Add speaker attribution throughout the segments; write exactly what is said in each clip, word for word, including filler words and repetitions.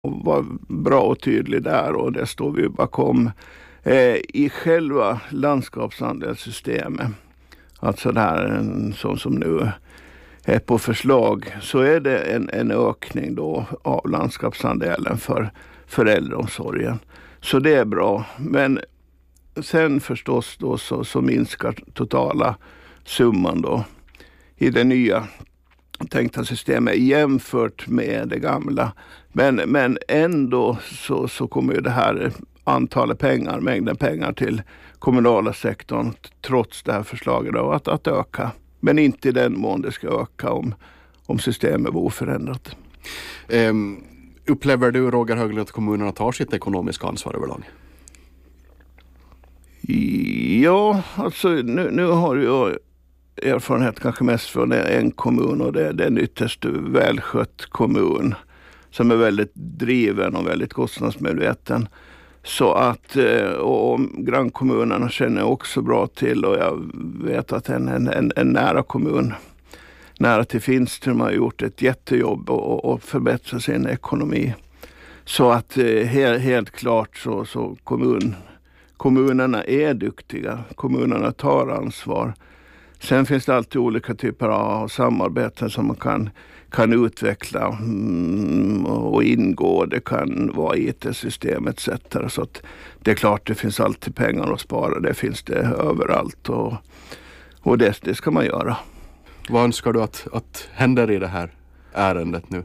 Speaker 1: och var bra och tydlig där, och det står vi bakom. Eh, I själva landskapsandelssystemet, alltså det här som, som nu är på förslag, så är det en, en ökning då av landskapsandelen för, för äldreomsorgen. Så det är bra. Men sen förstås då så, så minskar totala summan då i det nya tänkta systemet jämfört med det gamla. Men, men ändå så, så kommer ju det här antalet pengar, mängden pengar till kommunala sektorn trots det här förslaget då, att, att öka. Men inte i den mån det ska öka om, om systemet var oförändrat.
Speaker 2: Um, upplever du, Roger Höglund, att kommunerna tar sitt ekonomiska ansvar överlag?
Speaker 1: Ja, alltså nu, nu har jag erfarenhet kanske mest från en kommun, och det, det är en ytterst välskött kommun som är väldigt driven och väldigt kostnadsmedveten. Så att, och grannkommunerna känner jag också bra till, och jag vet att en, en, en nära kommun, nära till Finström, har gjort ett jättejobb och, och förbättra sin ekonomi. Så att helt, helt klart så, så kommun, kommunerna är duktiga, kommunerna tar ansvar. Sen finns det alltid olika typer av samarbeten som man kan, kan utveckla mm, och ingå. Det kan vara I T-system et cetera. Så att det är klart, det finns alltid pengar att spara. Det finns det överallt, och, och det, det ska man göra.
Speaker 2: Vad önskar du att, att händer i det här ärendet nu?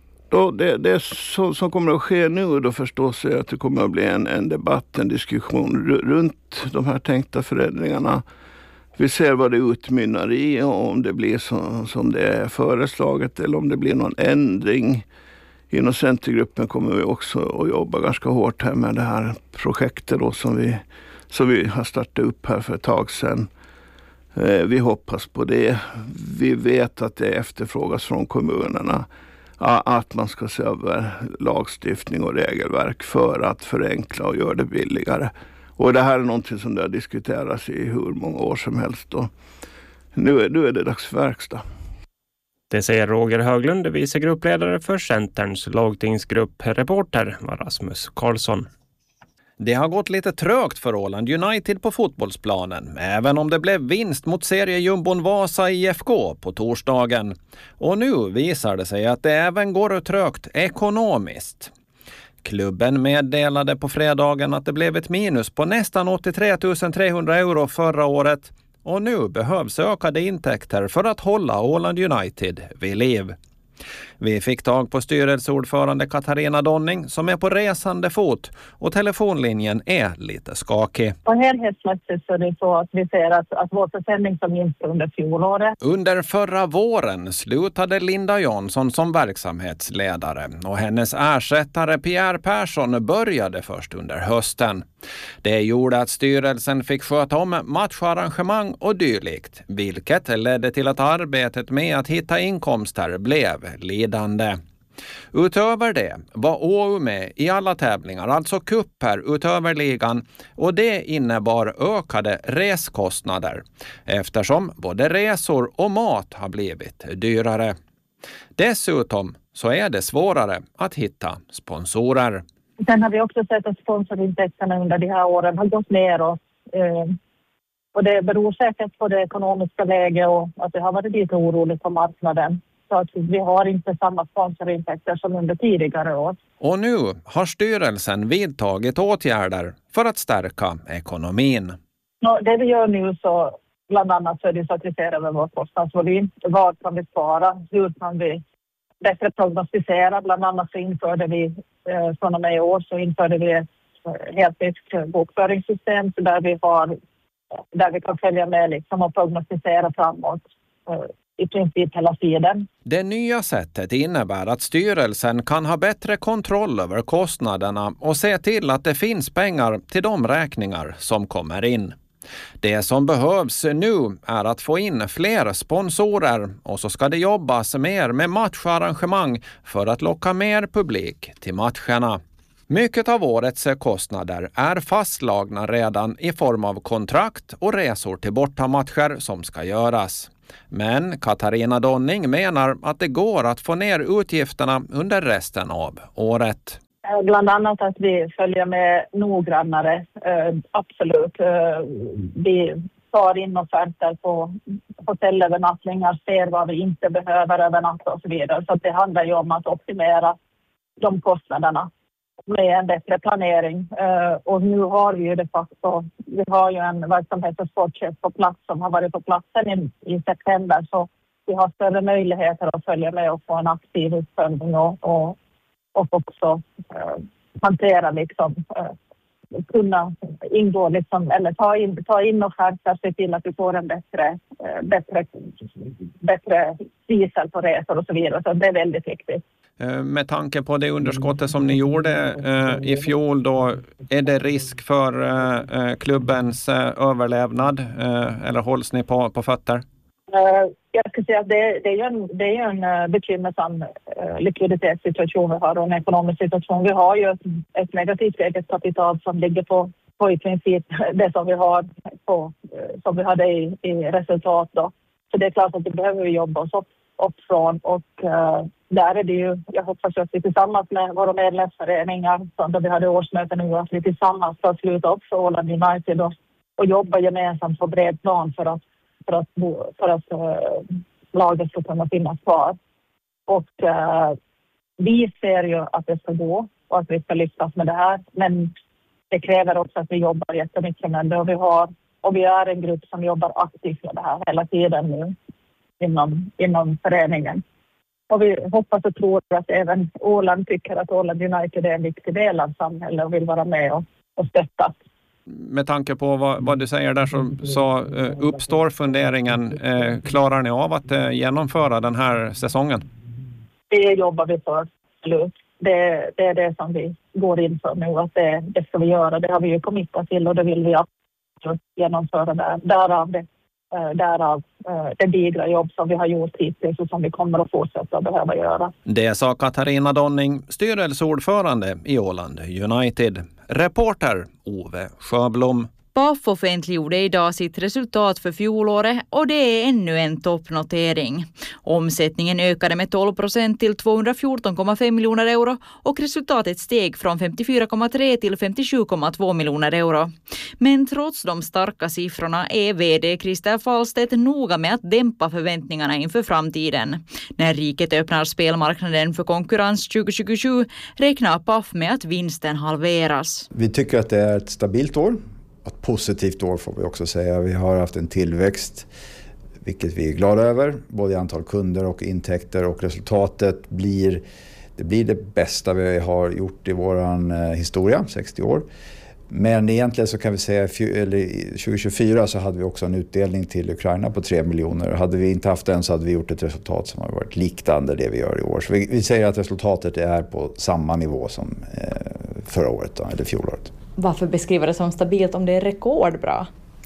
Speaker 1: Då det det som, som kommer att ske nu då förstås är att det kommer att bli en, en debatt, en diskussion runt de här tänkta förändringarna. Vi ser vad det utmynnar i, och om det blir så, som det är föreslaget eller om det blir någon ändring. Inom Centergruppen kommer vi också att jobba ganska hårt här med det här projektet då, som, vi, som vi har startat upp här för ett tag sedan. Eh, vi hoppas på det. Vi vet att det efterfrågas från kommunerna att man ska se över lagstiftning och regelverk för att förenkla och göra det billigare. Och det här är någonting som det har diskuterats i hur många år som helst. Och nu, är, nu är det dags för verkstad.
Speaker 3: Det säger Roger Höglund, vice gruppledare för Centerns lagtingsgrupp. Reporter var Rasmus Karlsson.
Speaker 4: Det har gått lite trögt för Åland United på fotbollsplanen, även om det blev vinst mot seriejumbon Vasa I F K på torsdagen. Och nu visar det sig att det även går trögt ekonomiskt. Klubben meddelade på fredagen att det blev ett minus på nästan åttiotre tusen trehundra euro förra året, och nu behövs ökade intäkter för att hålla Åland United vid liv. Vi fick tag på styrelseordförande Katarina Donning som är på resande fot, och telefonlinjen är lite skakig.
Speaker 5: På helhetsmässigt så är det så att vi ser att, att vår försäljning som minskade under fjolåret.
Speaker 4: Under förra våren slutade Linda Jansson som verksamhetsledare, och hennes ersättare Pierre Persson började först under hösten. Det gjorde att styrelsen fick sköta om matcharrangemang och dylikt, vilket ledde till att arbetet med att hitta inkomster blev lidande. Utöver det var Å U med i alla tävlingar, alltså kupper utöver ligan, och det innebar ökade reskostnader eftersom både resor och mat har blivit dyrare. Dessutom så är det svårare att hitta sponsorer.
Speaker 5: Sen har vi också sett att sponsorintäkterna under de här åren har gått neråt. Eh, och det beror säkert på det ekonomiska läget och att det har varit lite oroligt på marknaden. Så att vi har inte samma sponsorintäkter som under tidigare år.
Speaker 4: Och nu har styrelsen vidtagit åtgärder för att stärka ekonomin.
Speaker 5: Ja, det vi gör nu så bland annat så är det så att vi ser över vår kostnadsvolym. Vad kan vi spara? Hur kan vi bättre prognostisera? Bland annat så införde vi eh, från och med i år så införde vi ett helt nytt bokföringssystem där vi har där vi kan följa med liksom och prognostisera framåt eh, i princip hela tiden.
Speaker 4: Det nya sättet innebär att styrelsen kan ha bättre kontroll över kostnaderna och se till att det finns pengar till de räkningar som kommer in. Det som behövs nu är att få in fler sponsorer, och så ska det jobbas mer med matcharrangemang för att locka mer publik till matcherna. Mycket av årets kostnader är fastslagna redan i form av kontrakt och resor till bortamatcher som ska göras. Men Katarina Donning menar att det går att få ner utgifterna under resten av året.
Speaker 5: Bland annat att vi följer med noggrannare, eh, absolut. Eh, vi tar in offerter på hotellövernattningar, ser vad vi inte behöver övernatta och så vidare. Så det handlar ju om att optimera de kostnaderna med en bättre planering. Eh, och nu har vi ju de facto, vi har ju en verksamhet och sportchef på plats som har varit på platsen i, i september. Så vi har större möjligheter att följa med och få en aktiv uppföljning och, och, och också eh, hantera liksom, eh, kunna ingå liksom, eller ta in, ta in offerter, se till att vi får en bättre, eh, bättre, bättre prisel på resor och så vidare. Så det är väldigt viktigt.
Speaker 4: Med tanke på det underskottet som ni gjorde eh, i fjol, då är det risk för eh, klubbens eh, överlevnad eh, eller hålls ni på, på fötter?
Speaker 5: Uh, jag ska säga att det, det är ju en, det är en uh, bekymmersam uh, likviditetssituation vi har och en ekonomisk situation. Vi har ju ett, ett negativt eget kapital som ligger på, på i princip det som vi har på, uh, som vi hade i, i resultat då. Så det är klart att det behöver vi jobba oss upp, upp från och uh, där är det ju, jag hoppas att vi tillsammans med våra medlemsföreningar som vi hade årsmöte nu, att vi tillsammans ska sluta upp för Åland United och, och jobba gemensamt på bred plan för att för att, för att uh, laget ska kunna finnas kvar. Och uh, vi ser ju att det ska gå och att vi ska lyckas med det här. Men det kräver också att vi jobbar jättemycket med det. Och vi, har, och vi är en grupp som jobbar aktivt med det här hela tiden nu inom, inom föreningen. Och vi hoppas och tror att även Åland tycker att Åland United är en viktig del av samhället och vill vara med och, och stötta.
Speaker 4: Med tanke på vad, vad du säger där så, så uh, uppstår funderingen, uh, klarar ni av att uh, genomföra den här säsongen?
Speaker 5: Det jobbar vi för, absolut. Det, det är det som vi går in för nu, att det, det ska vi göra. Det har vi ju committat till och det vill vi absolut genomföra där. Därav det, uh, därav, uh, det digra jobb som vi har gjort hittills och som vi kommer att fortsätta behöva göra.
Speaker 4: Det sa Katarina Donning, styrelseordförande i Åland United. Reporter Ove Sjöblom.
Speaker 6: P A F offentliggjorde idag sitt resultat för fjolåret och det är ännu en toppnotering. Omsättningen ökade med tolv procent till tvåhundrafjorton komma fem miljoner euro och resultatet steg från femtiofyra komma tre till femtiosju komma två miljoner euro. Men trots de starka siffrorna är vd Christer Fallstedt noga med att dämpa förväntningarna inför framtiden. När riket öppnar spelmarknaden för konkurrens tjugo tjugosju räknar P A F med att vinsten halveras.
Speaker 7: Vi tycker att det är ett stabilt år. Ett positivt år får vi också säga. Vi har haft en tillväxt, vilket vi är glada över, både i antal kunder och intäkter, och resultatet blir det, blir det bästa vi har gjort i våran historia, sextio år. Men egentligen så kan vi säga att tjugo tjugofyra så hade vi också en utdelning till Ukraina på tre miljoner. Hade vi inte haft den så hade vi gjort ett resultat som har varit liknande det vi gör i år. Så vi, vi säger att resultatet är på samma nivå som eh, förra året då, eller fjolåret.
Speaker 6: Varför beskriver det som stabilt om det är rekordbra?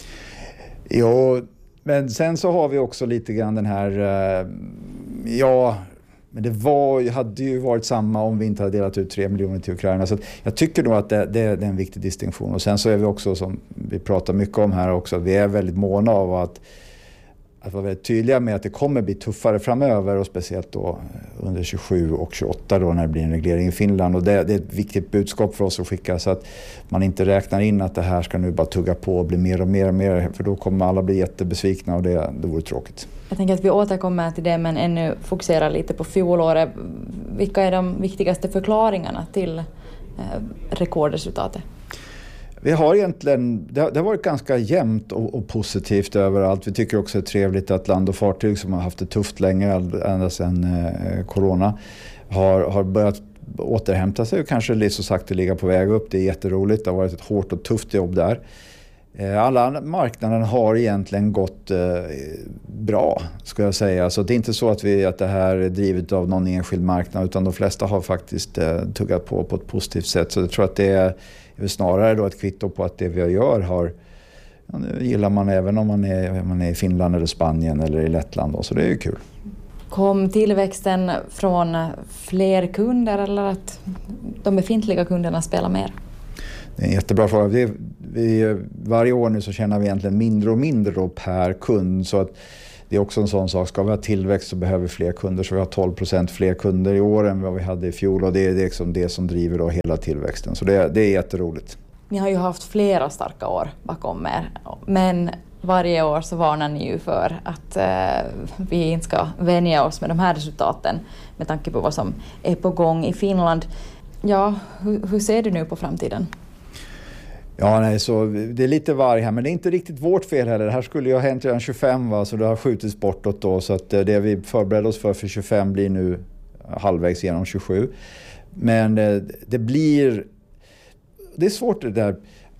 Speaker 7: Jo, men sen så har vi också lite grann den här, uh, ja, men det var, hade ju varit samma om vi inte hade delat ut tre miljoner till Ukraina. Så jag tycker nog att det, det, det är en viktig distinktion. Och sen så är vi också, som vi pratar mycket om här också, att vi är väldigt måna av att att vara väldigt tydliga med att det kommer bli tuffare framöver, och speciellt då under tjugosju och tjugoåtta då när det blir en reglering i Finland. Och det, det är ett viktigt budskap för oss att skicka, så att man inte räknar in att det här ska nu bara tugga på och bli mer och mer och mer, för då kommer alla bli jättebesvikna och det, det vore tråkigt.
Speaker 6: Jag tänker att vi återkommer till det, men ännu fokuserar lite på fjolåret. Vilka är de viktigaste förklaringarna till eh, rekordresultatet?
Speaker 7: Vi har egentligen, det har, det har varit ganska jämnt och, och positivt överallt. Vi tycker också det är trevligt att land och fartyg som har haft det tufft länge, ända sedan eh, corona, har, har börjat återhämta sig och kanske lite så sagt att ligga på väg upp. Det är jätteroligt, det har varit ett hårt och tufft jobb där. Eh, alla marknaden har egentligen gått eh, bra, ska jag säga. Så det är inte så att, vi, att det här är drivet av någon enskild marknad, utan de flesta har faktiskt eh, tuggat på på ett positivt sätt. Så jag tror att det är Det är snarare då ett kvitto på att det vi gör har, ja, det gillar man även om man är, man är i Finland eller Spanien eller i Lettland då, så det är ju kul.
Speaker 6: Kom tillväxten från fler kunder eller att de befintliga kunderna spelar mer?
Speaker 7: Det är en jättebra fråga. Vi, vi, varje år nu så tjänar vi egentligen mindre och mindre då per kund, så att det är också en sån sak. Ska vi ha tillväxt så behöver vi fler kunder. Så vi har tolv procent fler kunder i år än vad vi hade i fjol. Och det är liksom det som driver då hela tillväxten. Så det, det är jätteroligt.
Speaker 8: Ni har ju haft flera starka år bakom er. Men varje år så varnar ni ju för att eh, vi inte ska vänja oss med de här resultaten. Med tanke på vad som är på gång i Finland. Ja, hur, hur ser du nu på framtiden?
Speaker 7: Ja, nej, så det är lite varg här, men det är inte riktigt vårt fel heller. Det här skulle ju ha hänt redan tjugofem, va? Så det har skjutits bortåt då. Så att det vi förberedde oss för för tjugofem blir nu halvvägs genom tjugosju. Men det blir... Det är svårt det där...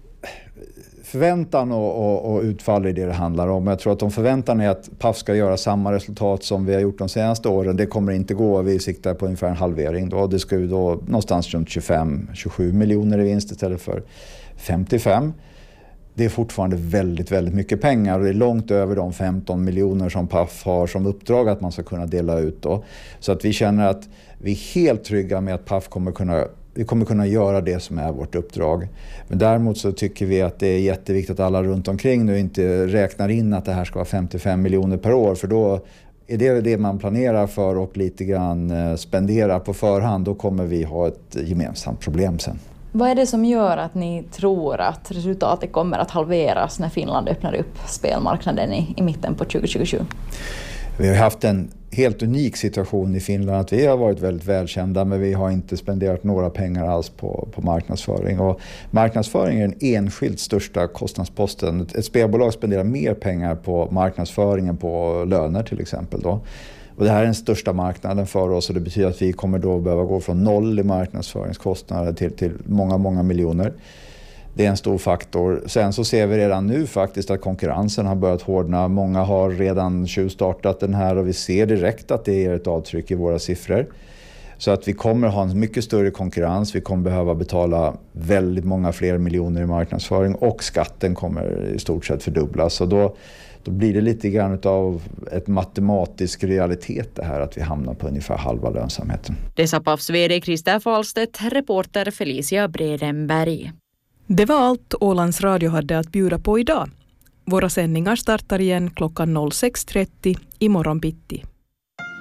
Speaker 7: Förväntan och, och, och utfall är det det handlar om. Jag tror att de förväntan är att Paf ska göra samma resultat som vi har gjort de senaste åren. Det kommer inte gå. Vi siktar på ungefär en halvering. Då. Det ska ju då någonstans runt tjugofem till tjugosju miljoner i vinst istället för femtiofem. Det är fortfarande väldigt, väldigt mycket pengar och det är långt över de femton miljoner som Paf har som uppdrag att man ska kunna dela ut då. Så att vi känner att vi är helt trygga med att Paf kommer kunna, vi kommer kunna göra det som är vårt uppdrag. Men däremot så tycker vi att det är jätteviktigt att alla runt omkring nu inte räknar in att det här ska vara femtiofem miljoner per år, för då är det det man planerar för och lite grann spendera på förhand, då kommer vi ha ett gemensamt problem sen.
Speaker 8: Vad är det som gör att ni tror att resultatet kommer att halveras när Finland öppnar upp spelmarknaden i, i mitten på tjugo tjugosju?
Speaker 7: Vi har haft en helt unik situation i Finland att vi har varit väldigt välkända, men vi har inte spenderat några pengar alls på, på marknadsföring. Och marknadsföring är den enskilt största kostnadsposten. Ett spelbolag spenderar mer pengar på marknadsföring än på löner till exempel då. Och det här är den största marknaden för oss och det betyder att vi kommer då behöva gå från noll i marknadsföringskostnader till, till många, många miljoner. Det är en stor faktor. Sen så ser vi redan nu faktiskt att konkurrensen har börjat hårdna. Många har redan tjuvstartat den här och vi ser direkt att det ger ett avtryck i våra siffror. Så att vi kommer ha en mycket större konkurrens. Vi kommer behöva betala väldigt många fler miljoner i marknadsföring och skatten kommer i stort sett fördubblas. Och då, då blir det lite grann av ett matematisk realitet det här att vi hamnar på ungefär halva lönsamheten.
Speaker 6: Det sa Pafs vd Christer Falstedt, reporter Felicia Bredenberg.
Speaker 9: Det var allt Ålands Radio hade att bjuda på idag. Våra sändningar startar igen klockan noll sex trettio imorgon bitti.